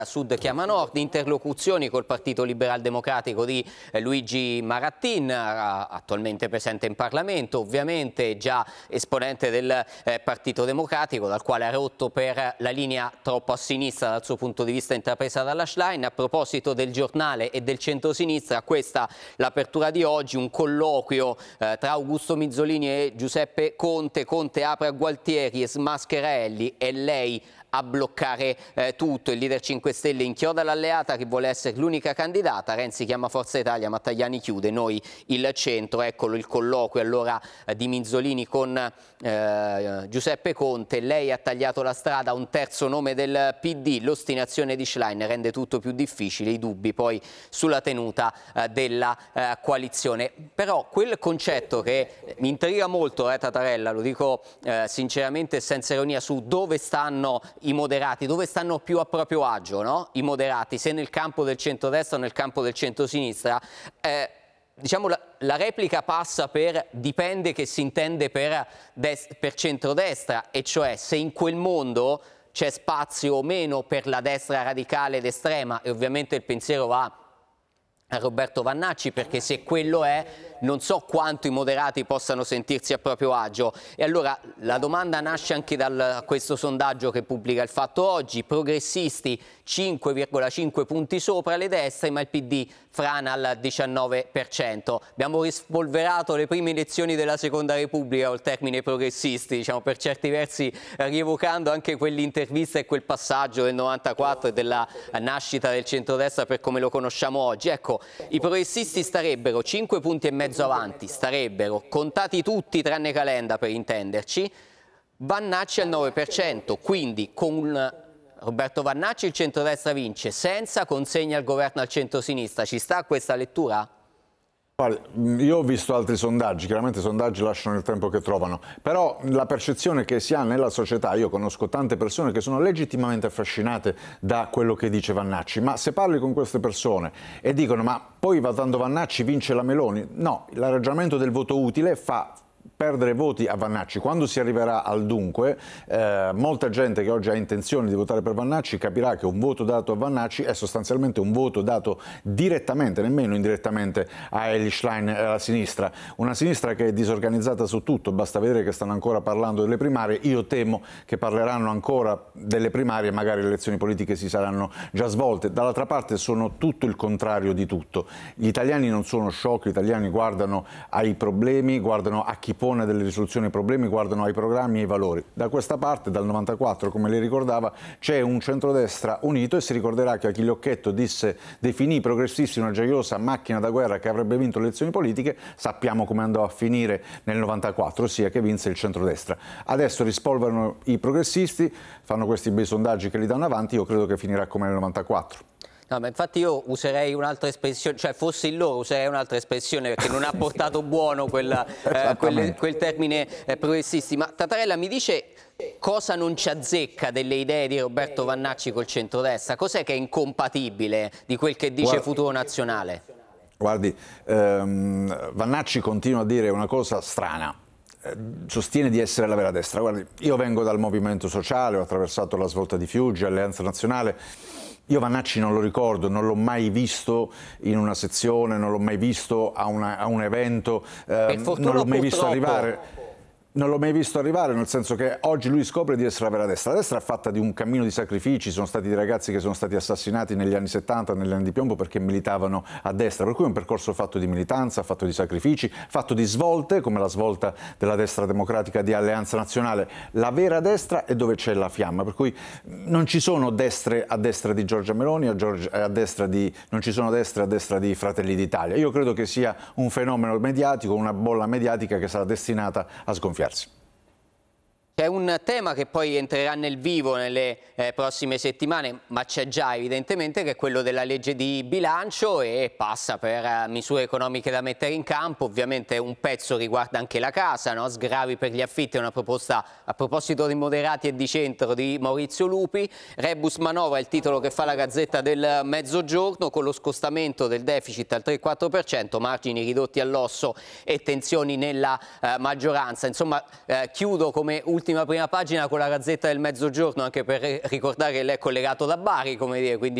Sud chiama Nord, interlocuzioni col Partito Liberal Democratico di Luigi Marattin, attualmente presente in Parlamento, ovviamente già esponente del Partito Democratico, dal quale ha rotto per la linea troppo a sinistra dal suo punto di vista intrapresa dalla Schlein. A proposito del giornale e del centrosinistra, questa l'apertura di oggi, un colloquio tra Augusto Mizzolini e Giuseppe Conte. Conte apre a Gualtieri e Smascherelli e lei a bloccare tutto. Il leader 5 Stelle inchioda l'alleata che vuole essere l'unica candidata. Renzi chiama Forza Italia, ma Tajani chiude, noi il centro. Eccolo il colloquio allora di Mizzolini con Giuseppe Conte. Lei ha tagliato la strada a un terzo nome del PD, l'ostinazione di Schlein rende tutto più difficile, i dubbi poi sulla tenuta della coalizione. Però quel concetto che mi intriga molto, Tatarella, lo dico sinceramente e senza ironia, su dove stanno i moderati, dove stanno più a proprio agio, no? I moderati, se nel campo del centrodestra o nel campo del centrosinistra. Diciamo la replica passa per dipende che si intende per centrodestra, e cioè se in quel mondo c'è spazio o meno per la destra radicale ed estrema, e ovviamente il pensiero va a Roberto Vannacci, perché se quello è, non so quanto i moderati possano sentirsi a proprio agio. E allora la domanda nasce anche da questo sondaggio che pubblica Il Fatto oggi: progressisti 5,5 punti sopra le destre, ma il PD frana al 19%. Abbiamo rispolverato le prime elezioni della Seconda Repubblica col termine progressisti, diciamo per certi versi rievocando anche quell'intervista e quel passaggio del 94 e della nascita del centrodestra per come lo conosciamo oggi. Ecco, i progressisti starebbero 5 punti e mezzo avanti, starebbero contati tutti tranne Calenda per intenderci. Vannacci al 9%, quindi con Roberto Vannacci il centrodestra vince, senza consegna il governo al centrosinistra. Ci sta questa lettura? Io ho visto altri sondaggi, chiaramente i sondaggi lasciano il tempo che trovano, però la percezione che si ha nella società, io conosco tante persone che sono legittimamente affascinate da quello che dice Vannacci, ma se parli con queste persone e dicono ma poi votando Vannacci vince la Meloni, no, il ragionamento del voto utile fa perdere voti a Vannacci. Quando si arriverà al dunque, molta gente che oggi ha intenzione di votare per Vannacci capirà che un voto dato a Vannacci è sostanzialmente un voto dato direttamente, nemmeno indirettamente, a Elly Schlein e alla sinistra. Una sinistra che è disorganizzata su tutto, basta vedere che stanno ancora parlando delle primarie. Io temo che parleranno ancora delle primarie e magari le elezioni politiche si saranno già svolte. Dall'altra parte sono tutto il contrario di tutto. Gli italiani non sono sciocchi, gli italiani guardano ai problemi, guardano a chi pone delle risoluzioni ai problemi, guardano ai programmi e ai valori. Da questa parte, dal 94, come lei ricordava, c'è un centrodestra unito, e si ricorderà che Achilleocchetto definì i progressisti una gioiosa macchina da guerra che avrebbe vinto le elezioni politiche. Sappiamo come andò a finire nel 94, ossia che vinse il centrodestra. Adesso rispolverano i progressisti, fanno questi bei sondaggi che li danno avanti, io credo che finirà come nel 94. No, ma infatti io userei un'altra espressione, cioè fossi in loro userei un'altra espressione, perché non ha portato buono quel termine progressisti. Ma Tatarella mi dice cosa non ci azzecca delle idee di Roberto Vannacci col centrodestra? Cos'è che è incompatibile di quel che dice Futuro Nazionale? Guardi, Vannacci continua a dire una cosa strana. Sostiene di essere la vera destra. Guardi, io vengo dal movimento sociale, ho attraversato la svolta di Fiuggi, Alleanza Nazionale. Io Vannacci non lo ricordo, non l'ho mai visto in una sezione, non l'ho mai visto a un evento, non l'ho mai visto arrivare. Non l'ho mai visto arrivare, nel senso che oggi lui scopre di essere la vera destra. La destra è fatta di un cammino di sacrifici, sono stati dei ragazzi che sono stati assassinati negli anni 70, negli anni di piombo, perché militavano a destra, per cui è un percorso fatto di militanza, fatto di sacrifici, fatto di svolte, come la svolta della destra democratica di Alleanza Nazionale. La vera destra è dove c'è la fiamma, per cui non ci sono destre a destra di Giorgia Meloni, non ci sono destre a destra di Fratelli d'Italia. Io credo che sia un fenomeno mediatico, una bolla mediatica che sarà destinata a sgonfiarsi. C'è un tema che poi entrerà nel vivo nelle prossime settimane, ma c'è già evidentemente, che è quello della legge di bilancio, e passa per misure economiche da mettere in campo. Ovviamente un pezzo riguarda anche la casa, no? Sgravi per gli affitti, è una proposta a proposito di moderati e di centro di Maurizio Lupi. Rebus manovra è il titolo che fa la Gazzetta del Mezzogiorno, con lo scostamento del deficit al 3,4%, margini ridotti all'osso e tensioni nella maggioranza. Insomma, chiudo come ultima l'ultima prima pagina con la Gazzetta del Mezzogiorno, anche per ricordare che lei è collegato da Bari, come dire, quindi